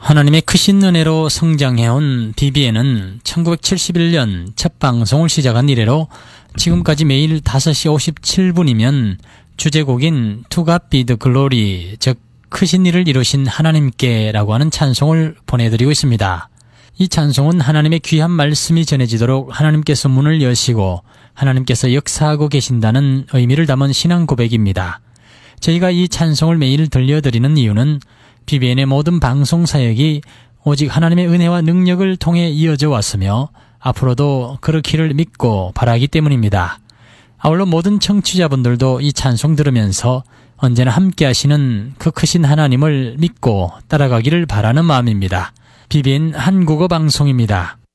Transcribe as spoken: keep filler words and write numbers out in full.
하나님의 크신 은혜로 성장해온 비비엔은 천구백칠십일 년 첫 방송을 시작한 이래로 지금까지 매일 다섯 시 오십칠 분이면 주제곡인 To God be the glory, 즉 크신 일을 이루신 하나님께 라고 하는 찬송을 보내드리고 있습니다. 이 찬송은 하나님의 귀한 말씀이 전해지도록 하나님께서 문을 여시고 하나님께서 역사하고 계신다는 의미를 담은 신앙 고백입니다. 저희가 이 찬송을 매일 들려드리는 이유는 비비엔의 모든 방송 사역이 오직 하나님의 은혜와 능력을 통해 이어져 왔으며 앞으로도 그렇기를 믿고 바라기 때문입니다. 아울러 모든 청취자분들도 이 찬송 들으면서 언제나 함께 하시는 그 크신 하나님을 믿고 따라가기를 바라는 마음입니다. 비비엔 한국어 방송입니다.